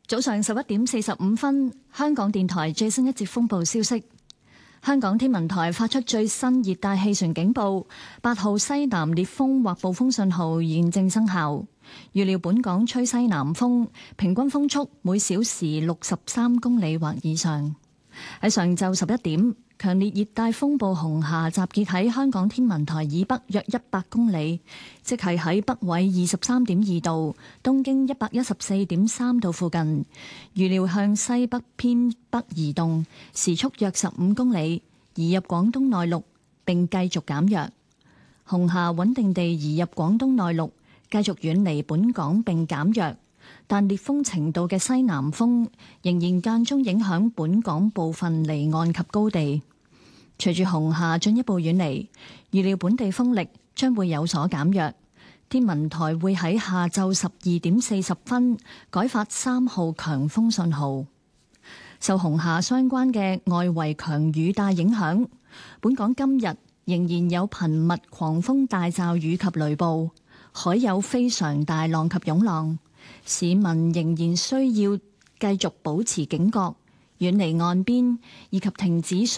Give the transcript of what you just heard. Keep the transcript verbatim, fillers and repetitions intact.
早上十一點四十五分，香港電台最新一節風暴消息。香港天文台發出最新熱帶氣旋警報，八號西南烈風或暴風信號現正生效。預料本港吹西南風，平均風速每小時六十三公里或以上。喺上晝十一點，強烈熱帶風暴紅霞集結喺香港天文台以北約一百公里，即係喺北緯二十三點二度、東經一百一十四點三度附近。預料向西北偏北移動，時速約十五公里，移入廣東內陸並繼續減弱。紅霞穩定地移入廣東內陸，繼續遠離本港並減弱。但烈風程度嘅西南風仍然間中影響本港部分離岸及高地。隨住紅霞進一步遠離，預料本地風力將會有所減弱。天文台會喺下晝十二點四十分改發三號強風信號。受紅霞相關嘅外圍強雨帶影響，本港今日仍然有頻密狂風大驟雨及雷暴，海有非常大浪及湧浪。市民仍然需要繼續保持警覺，遠離岸邊以及停止水